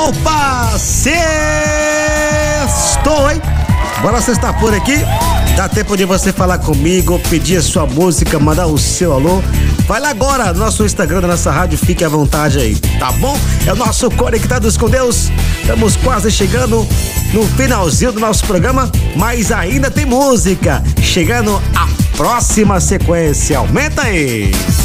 Opa! Sextou, hein? Bora sextar por aqui. Dá tempo de você falar comigo, pedir a sua música, mandar o seu alô. Vai lá agora no nosso Instagram da nossa rádio, fique à vontade aí, tá bom? É o nosso Conectados com Deus. Estamos quase chegando no finalzinho do nosso programa, mas ainda tem música. Chegando a próxima sequência. Aumenta aí!